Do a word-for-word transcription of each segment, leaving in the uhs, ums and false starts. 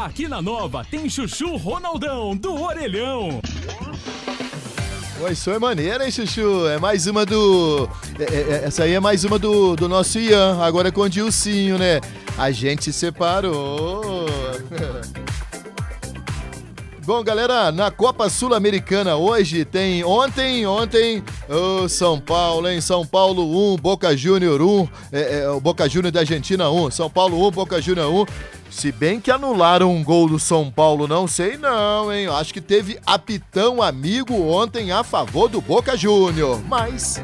Aqui na Nova tem Chuchu Ronaldão, do Orelhão. Oi, isso é maneira, hein, Chuchu? É mais uma do... É, é, essa aí é mais uma do, do nosso Ian, agora com o Dilcinho, né? A gente se separou. Bom, galera, na Copa Sul-Americana hoje tem ontem, ontem, o oh, São Paulo, hein? São Paulo um, Boca Júnior um, é, é, o Boca Júnior da Argentina um, São Paulo um, Boca Júnior um. Se bem que anularam um gol do São Paulo, não sei não, hein? Acho que teve apitão amigo ontem a favor do Boca Júnior, mas...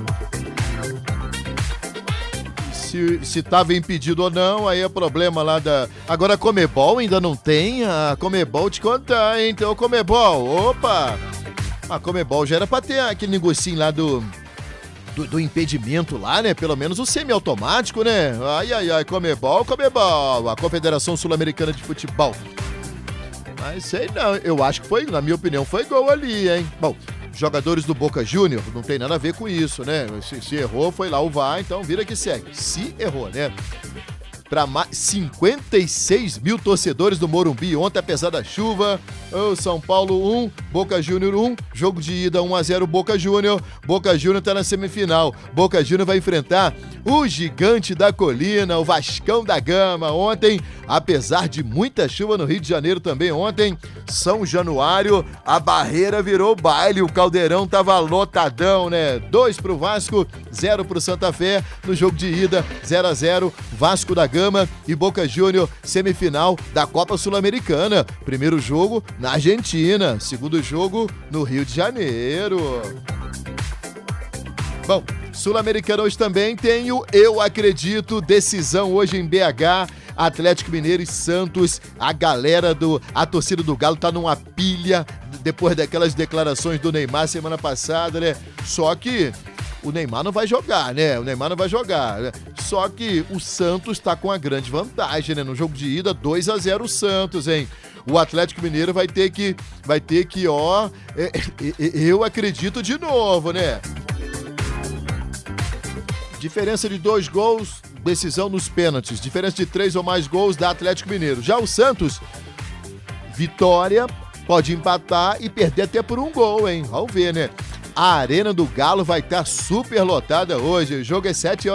Se, se tava impedido ou não, aí é problema lá da... Agora a Comebol ainda não tem, a Comebol te contar, hein? Então, Comebol, opa! A Comebol já era pra ter aquele negocinho lá do, do, do impedimento lá, né? Pelo menos o semiautomático, né? Ai, ai, ai, Comebol, Comebol, a Confederação Sul-Americana de Futebol. Mas sei não, eu acho que foi, na minha opinião, foi gol ali, hein? Bom... Jogadores do Boca Júnior, não tem nada a ver com isso, né? Se, se errou, foi lá o V A R, então vira que segue. Se errou, né? Para cinquenta e seis mil torcedores do Morumbi ontem, apesar da chuva. O São Paulo um, Boca Júnior um, jogo de ida um a zero Boca Júnior. Boca Júnior tá na semifinal. Boca Júnior vai enfrentar o gigante da colina, o Vascão da Gama. Ontem, apesar de muita chuva no Rio de Janeiro também ontem, São Januário, a barreira virou baile, o Caldeirão tava lotadão, né? dois pro Vasco, zero pro Santa Fé. No jogo de ida, zero a zero, Vasco da Gama e Boca Júnior, semifinal da Copa Sul-Americana. Primeiro jogo na Argentina, segundo jogo no Rio de Janeiro. Bom, Sul-Americana hoje também tem o Eu Acredito, decisão hoje em B H, Atlético Mineiro e Santos. A galera do, a torcida do Galo tá numa pilha depois daquelas declarações do Neymar semana passada, né? Só que o Neymar não vai jogar, né? O Neymar não vai jogar, né? Só que o Santos tá com a grande vantagem, né? No jogo de ida, dois a zero o Santos, hein? O Atlético Mineiro vai ter que, vai ter que, ó, é, é, eu acredito de novo, né? Diferença de dois gols, decisão nos pênaltis. Diferença de três ou mais gols da Atlético Mineiro. Já o Santos, vitória, pode empatar e perder até por um gol, hein? Vamos ver, né? A Arena do Galo vai estar super lotada hoje. O jogo é sete horas.